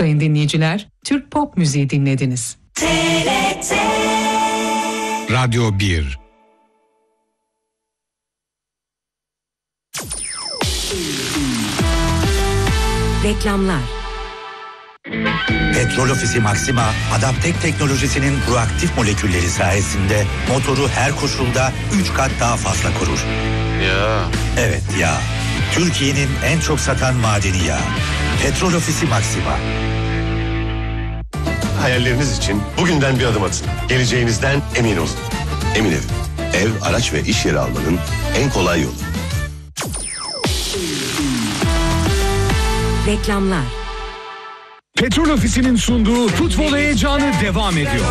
Sayın dinleyiciler, Türk pop müziği dinlediniz. TRT Radyo 1. Reklamlar. Petrol Ofisi Maxima, Adaptek teknolojisinin proaktif molekülleri sayesinde motoru her koşulda 3 kat daha fazla korur. Ya. Evet ya. Türkiye'nin en çok satan madeni yağı. Petrol Ofisi Maxima. Hayalleriniz için bugünden bir adım atın. Geleceğinizden emin olun. Emin Ev, araç ve iş yeri almanın en kolay yolu. Reklamlar. Petrol Ofisi'nin sunduğu futbol heyecanı devam ediyor.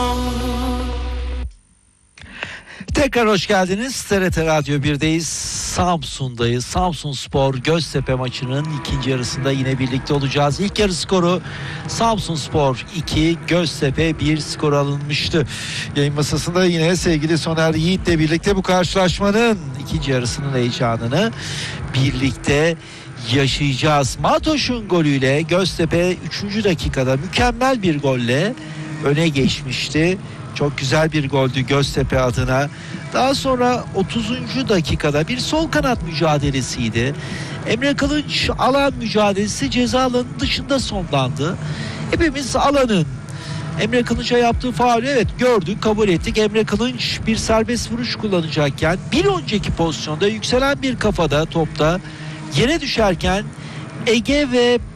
Tekrar hoş geldiniz. TRT Radyo 1'deyiz. Samsun'dayız. Samsunspor Göztepe maçının ikinci yarısında yine birlikte olacağız. İlk yarı skoru Samsunspor 2, Göztepe 1 skor alınmıştı. Yayın masasında yine sevgili Soner Yiğit'le birlikte bu karşılaşmanın ikinci yarısının heyecanını birlikte yaşayacağız. Matoş'un golüyle Göztepe 3. dakikada mükemmel bir golle öne geçmişti. Çok güzel bir goldü Göztepe adına. Daha sonra 30. dakikada bir sol kanat mücadelesiydi. Emre Kılınç alan mücadelesi ceza alanının dışında sonlandı. Hepimiz alanın Emre Kılınç'a yaptığı faulü evet gördük, kabul ettik. Emre Kılınç bir serbest vuruş kullanacakken bir önceki pozisyonda yükselen bir kafada topta yere düşerken Ege ve